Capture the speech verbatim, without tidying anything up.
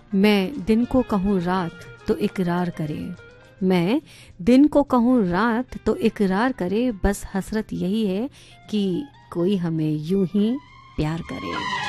मैं दिन को कहूँ रात तो इकरार करे, मैं दिन को कहूँ रात तो इकरार करे, बस हसरत यही है कि कोई हमें यूं ही प्यार करे।